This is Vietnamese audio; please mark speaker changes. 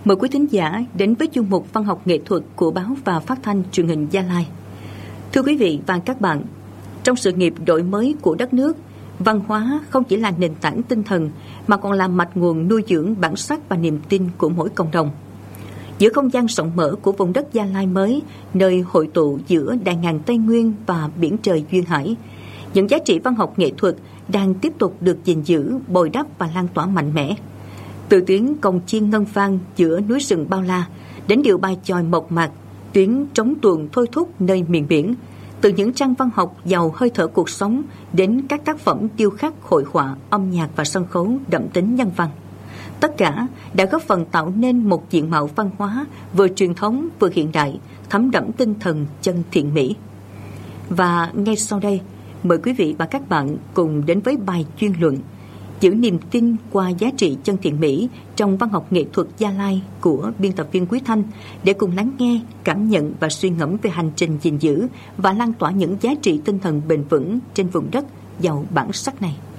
Speaker 1: Mời quý thính giả đến với chuyên mục văn học nghệ thuật của báo và phát thanh truyền hình Gia Lai. Thưa quý vị và các bạn, trong sự nghiệp đổi mới của đất nước, văn hóa không chỉ là nền tảng tinh thần mà còn là mạch nguồn nuôi dưỡng bản sắc và niềm tin của mỗi cộng đồng. Giữa không gian rộng mở của vùng đất Gia Lai mới, nơi hội tụ giữa đại ngàn Tây Nguyên và biển trời duyên hải, những giá trị văn học nghệ thuật đang tiếp tục được gìn giữ, bồi đắp và lan tỏa mạnh mẽ. Từ tuyến cồng chiêng ngân vang giữa núi rừng bao la đến điệu bài chòi mộc mạc, tuyến trống tuồng thôi thúc nơi miền biển, từ những trang văn học giàu hơi thở cuộc sống đến các tác phẩm điêu khắc, hội họa, âm nhạc và sân khấu đậm tính nhân văn. Tất cả đã góp phần tạo nên một diện mạo văn hóa vừa truyền thống vừa hiện đại, thấm đẫm tinh thần chân thiện mỹ. Và ngay sau đây, mời quý vị và các bạn cùng đến với bài chuyên luận Giữ niềm tin qua giá trị chân thiện mỹ trong văn học nghệ thuật Gia Lai của biên tập viên Quý Thanh, để cùng lắng nghe, cảm nhận và suy ngẫm về hành trình gìn giữ và lan tỏa những giá trị tinh thần bền vững trên vùng đất giàu bản sắc này.